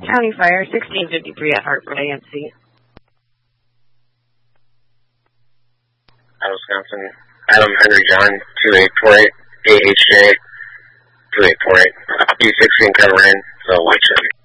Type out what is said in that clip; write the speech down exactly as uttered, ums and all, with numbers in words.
County Fire, sixteen fifty-three at Hartford A M C. Wisconsin, Adam Henry John, two eight four eight, A H J, two eight four eight, B sixteen cover in, so white Chevy.